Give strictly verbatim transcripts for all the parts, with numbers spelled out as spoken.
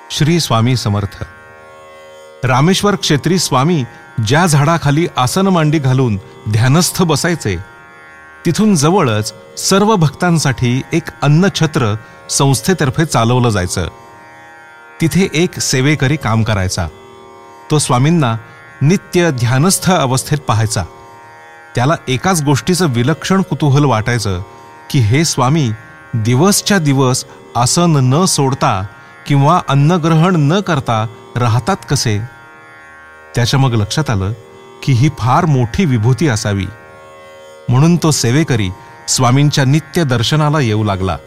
श्री स्वामी समर्थ. रामेश्वर क्षेत्री स्वामी ज्या झाडाखाली आसन मांडी घालून ध्यानस्थ बसायचे, तिथून जवळच सर्व भक्तांसाठी एक अन्नछत्र संस्थेतर्फे चालवलं जायचं. तिथे एक सेवेकरी काम करायचा. तो स्वामींना नित्य ध्यानस्थ अवस्थेत पाहायचा. त्याला एकाच गोष्टीचं विलक्षण कुतूहल वाटायचं की हे स्वामी दिवसच्या दिवस आसन न सोडता किंवा अन्नग्रहण न करता राहतात कसे. त्याच्या मग लक्षात आलं की ही फार मोठी विभूती असावी. म्हणून तो सेवेकरी स्वामींच्या नित्य दर्शनाला येऊ लागला.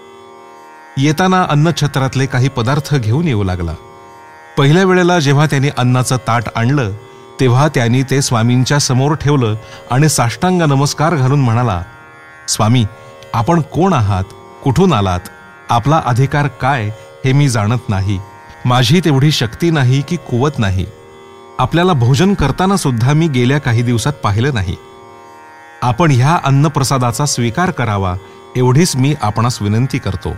येताना अन्नछत्रातले काही पदार्थ घेऊन येऊ लागला. पहिल्या वेळेला जेव्हा त्यांनी अन्नाचं ताट आणलं तेव्हा त्यांनी ते स्वामींच्या समोर ठेवलं आणि साष्टांग नमस्कार घालून म्हणाला, स्वामी, आपण कोण आहात, कुठून आलात, आपला अधिकार काय हे मी जाणत नाही. माझी तेवढी शक्ती नाही की कुवत नाही. आपल्याला भोजन करताना सुद्धा मी गेल्या काही दिवसात पाहिलं नाही. आपण ह्या अन्नप्रसादाचा स्वीकार करावा एवढीच मी आपणास विनंती करतो.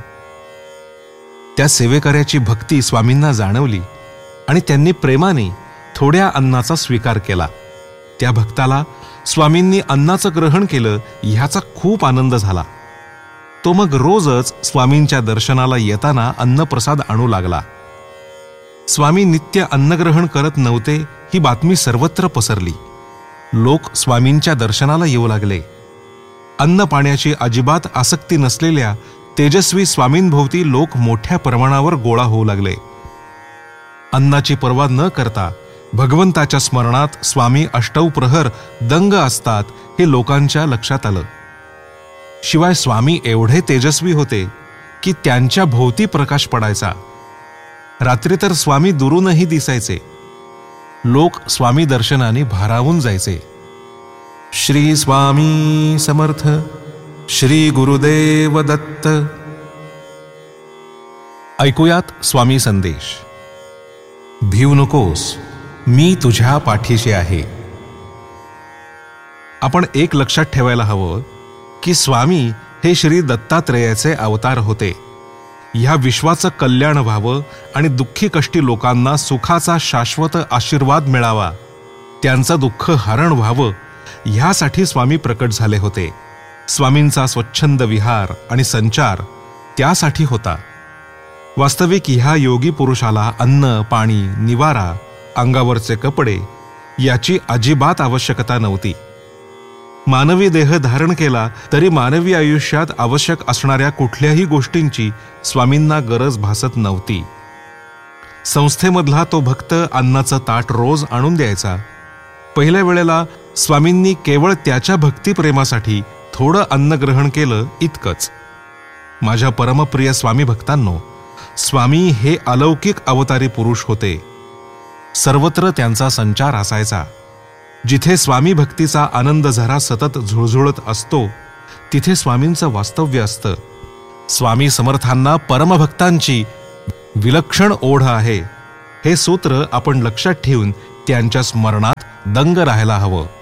त्या सेवेकऱ्याची भक्ती स्वामींना जाणवली आणि त्यांनी प्रेमाने थोड्या अन्नाचा स्वीकार केला. त्या भक्ताला स्वामींनी अन्नाचं ग्रहण केलं ह्याचा खूप आनंद झाला. तो मग रोजच स्वामींच्या दर्शनाला येताना अन्नप्रसाद आणू लागला. स्वामी नित्य अन्नग्रहण करत नव्हते ही बातमी सर्वत्र पसरली. लोक स्वामींच्या दर्शनाला येऊ लागले. अन्न पाण्याची अजिबात आसक्ती नसलेल्या तेजस्वी स्वामींभोवती लोक मोठ्या प्रमाणावर गोळा होऊ लागले. अन्नाची पर्वा न करता भगवंताच्या स्मरणात स्वामी अष्टौ प्रहर दंग असतात हे लोकांच्या लक्षात आलं. शिवाय स्वामी एवढे तेजस्वी होते की त्यांच्या भोवती प्रकाश पडायचा. रात्री तर स्वामी दुरूनही दिसायचे. लोक स्वामी दर्शनाने भारावून जायचे. श्री स्वामी समर्थ. श्री गुरुदेव दत्त. ऐकूयात स्वामी संदेश. भिऊ नकोस, मी तुझ्या पाठीशी आहे. आपण एक लक्षात ठेवायला हवं की स्वामी हे श्री दत्तात्रेयाचे अवतार होते. ह्या विश्वाचं कल्याण व्हावं आणि दुःखी कष्टी लोकांना सुखाचा शाश्वत आशीर्वाद मिळावा, त्यांचं दुःख हरण व्हावं ह्यासाठी स्वामी प्रकट झाले होते. स्वामींचा स्वच्छंद विहार आणि संचार त्यासाठी होता. वास्तविक ह्या योगी पुरुषाला अन्न, पाणी, निवारा, अंगावरचे कपडे याची अजिबात आवश्यकता नव्हती. मानवी देह धारण केला तरी मानवी आयुष्यात आवश्यक असणाऱ्या कुठल्याही गोष्टींची स्वामींना गरज भासत नव्हती. संस्थेमधला तो भक्त अन्नाचं ताट रोज आणून द्यायचा. पहिल्या वेळेला स्वामींनी केवळ त्याच्या भक्तिप्रेमासाठी थोडं अन्न ग्रहण केलं इतकंच. माझ्या परमप्रिय स्वामी भक्तांनो, स्वामी हे अलौकिक अवतारी पुरुष होते. सर्वत्र त्यांचा संचार असायचा. जिथे स्वामी भक्तीचा आनंद झरा सतत झुळझुळत असतो तिथे स्वामींचं वास्तव्य असतं. स्वामी समर्थांना परमभक्तांची विलक्षण ओढ आहे हे सूत्र आपण लक्षात ठेवून त्यांच्या स्मरणात दंग राहायला हवं.